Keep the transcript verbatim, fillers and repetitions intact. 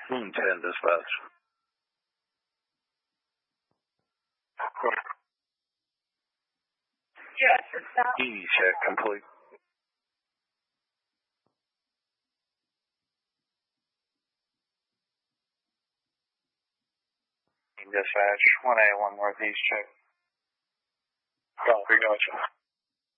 ten dispatch. Yes, it's not. E check complete. Dispatch, one A one Northeast check. Copy, gotcha.